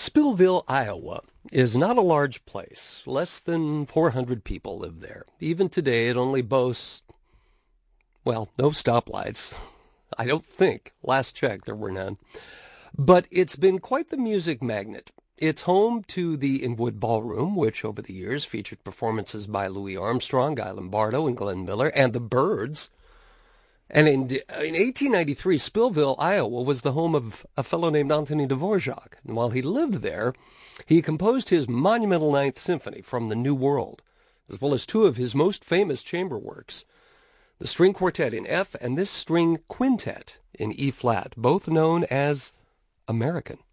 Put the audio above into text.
Spillville, Iowa, is not a large place. Less than 400 people live there. Even today, it only boasts, well, no stoplights. I don't think. Last check, there were none. But it's been quite the music magnet. It's home to the Inwood Ballroom, which over the years featured performances by Louis Armstrong, Guy Lombardo, and Glenn Miller, and the Byrds. And in 1893, Spillville, Iowa, was the home of a fellow named Anthony Dvorak. And while he lived there, he composed his monumental Ninth Symphony from the New World, as well as two of his most famous chamber works, the String Quartet in F and this String Quintet in E-flat, both known as American.